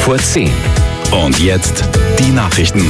vor 10. Und jetzt die Nachrichten.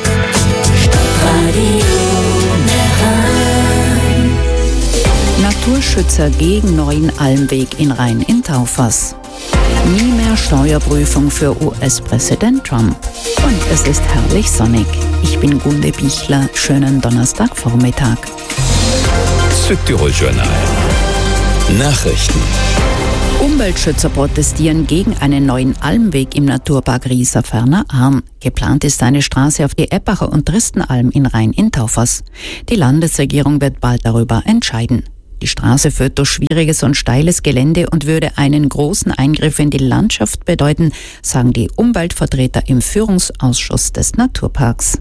Naturschützer gegen neuen Almweg in Rhein in Taufers. Nie mehr Steuerprüfung für US-Präsident Trump. Und es ist herrlich sonnig. Ich bin Gunde Bichler. Schönen Donnerstagvormittag. Südtirol-Journal. Nachrichten. Umweltschützer protestieren gegen einen neuen Almweg im Naturpark Rieser-Ferner-Arn. Geplant ist eine Straße auf die Eppacher und Tristenalm in Rhein in Taufers. Die Landesregierung wird bald darüber entscheiden. Die Straße führt durch schwieriges und steiles Gelände und würde einen großen Eingriff in die Landschaft bedeuten, sagen die Umweltvertreter im Führungsausschuss des Naturparks.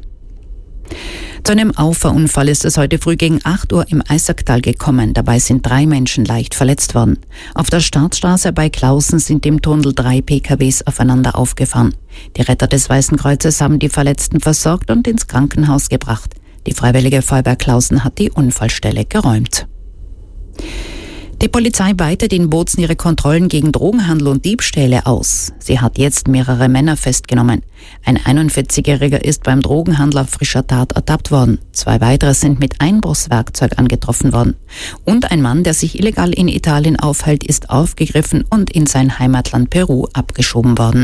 Zu einem Auffahrunfall ist es heute früh gegen 8 Uhr im Eisacktal gekommen. Dabei sind 3 Menschen leicht verletzt worden. Auf der Startstraße bei Klausen sind im Tunnel 3 PKWs aufeinander aufgefahren. Die Retter des Weißen Kreuzes haben die Verletzten versorgt und ins Krankenhaus gebracht. Die Freiwillige Feuerwehr Klausen hat die Unfallstelle geräumt. Die Polizei weitet in Bozen ihre Kontrollen gegen Drogenhandel und Diebstähle aus. Sie hat jetzt mehrere Männer festgenommen. Ein 41-Jähriger ist beim Drogenhandel auf frischer Tat ertappt worden. 2 weitere sind mit Einbruchswerkzeug angetroffen worden. Und ein Mann, der sich illegal in Italien aufhält, ist aufgegriffen und in sein Heimatland Peru abgeschoben worden.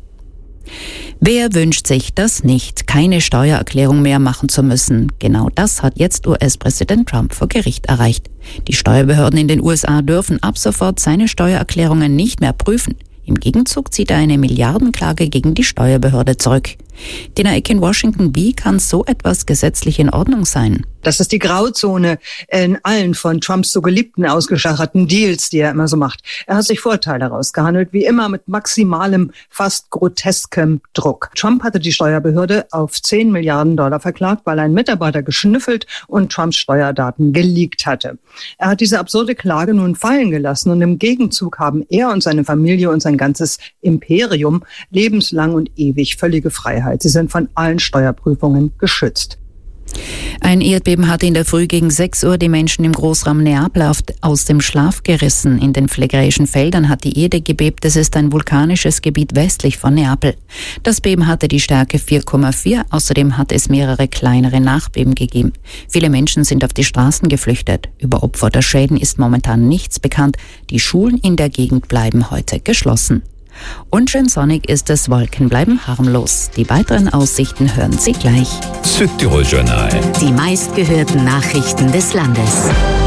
Wer wünscht sich das nicht, keine Steuererklärung mehr machen zu müssen? Genau das hat jetzt US-Präsident Trump vor Gericht erreicht. Die Steuerbehörden in den USA dürfen ab sofort seine Steuererklärungen nicht mehr prüfen. Im Gegenzug zieht er eine Milliardenklage gegen die Steuerbehörde zurück. Dina Eck in Washington, wie kann so etwas gesetzlich in Ordnung sein? Das ist die Grauzone in allen von Trumps so geliebten ausgeschacherten Deals, die er immer so macht. Er hat sich Vorteile herausgehandelt, wie immer mit maximalem, fast groteskem Druck. Trump hatte die Steuerbehörde auf 10 Milliarden Dollar verklagt, weil ein Mitarbeiter geschnüffelt und Trumps Steuerdaten geleakt hatte. Er hat diese absurde Klage nun fallen gelassen und im Gegenzug haben er und seine Familie und sein ganzes Imperium lebenslang und ewig völlige Freiheit. Sie sind von allen Steuerprüfungen geschützt. Ein Erdbeben hatte in der Früh gegen 6 Uhr die Menschen im Großraum Neapel aus dem Schlaf gerissen. In den Phlegraischen Feldern hat die Erde gebebt. Es ist ein vulkanisches Gebiet westlich von Neapel. Das Beben hatte die Stärke 4,4. Außerdem hat es mehrere kleinere Nachbeben gegeben. Viele Menschen sind auf die Straßen geflüchtet. Über Opfer der Schäden ist momentan nichts bekannt. Die Schulen in der Gegend bleiben heute geschlossen. Und schön sonnig ist es, Wolken bleiben harmlos. Die weiteren Aussichten hören Sie gleich. Südtirol-Journal. Die meistgehörten Nachrichten des Landes.